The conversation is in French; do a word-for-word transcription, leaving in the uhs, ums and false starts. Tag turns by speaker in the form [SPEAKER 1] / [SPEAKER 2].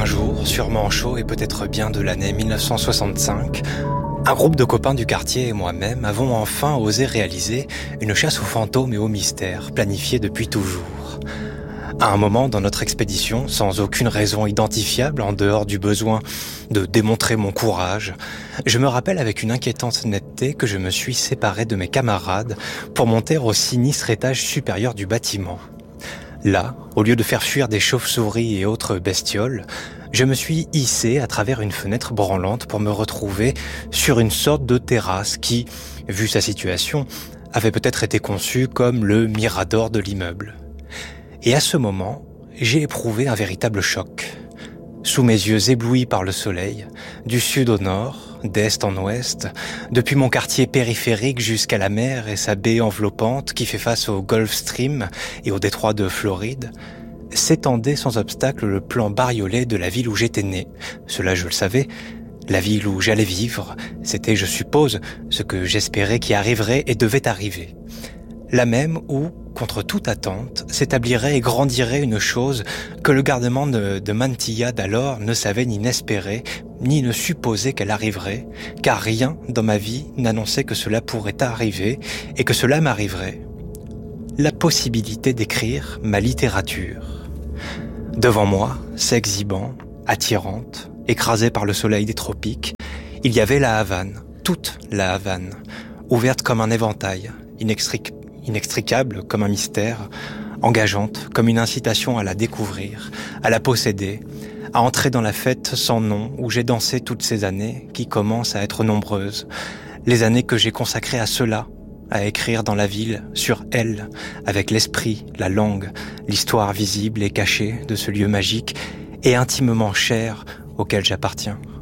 [SPEAKER 1] un jour, sûrement chaud et peut-être bien de l'année mille neuf cent soixante-cinq, un groupe de copains du quartier et moi-même avons enfin osé réaliser une chasse aux fantômes et aux mystères planifiée depuis toujours. À un moment dans notre expédition, sans aucune raison identifiable en dehors du besoin de démontrer mon courage, je me rappelle avec une inquiétante netteté que je me suis séparé de mes camarades pour monter au sinistre étage supérieur du bâtiment. Là, au lieu de faire fuir des chauves-souris et autres bestioles, je me suis hissé à travers une fenêtre branlante pour me retrouver sur une sorte de terrasse qui, vu sa situation, avait peut-être été conçue comme le mirador de l'immeuble. Et à ce moment, j'ai éprouvé un véritable choc. Sous mes yeux éblouis par le soleil, du sud au nord, d'est en ouest, depuis mon quartier périphérique jusqu'à la mer et sa baie enveloppante qui fait face au Gulf Stream et au détroit de Floride, s'étendait sans obstacle le plan bariolé de la ville où j'étais né. Cela je le savais, la ville où j'allais vivre, c'était, je suppose, ce que j'espérais qui arriverait et devait arriver. La même où, contre toute attente, s'établirait et grandirait une chose que le gardement de, de Mantilla d'alors ne savait ni n'espérait, ni ne supposait qu'elle arriverait, car rien dans ma vie n'annonçait que cela pourrait arriver et que cela m'arriverait. La possibilité d'écrire ma littérature. Devant moi, s'exhibant, attirante, écrasée par le soleil des tropiques, il y avait la Havane, toute la Havane, ouverte comme un éventail, inextricable, inextricable comme un mystère, engageante comme une incitation à la découvrir, à la posséder, à entrer dans la fête sans nom où j'ai dansé toutes ces années qui commencent à être nombreuses, les années que j'ai consacrées à cela, à écrire dans la ville, sur elle, avec l'esprit, la langue, l'histoire visible et cachée de ce lieu magique et intimement cher auquel j'appartiens.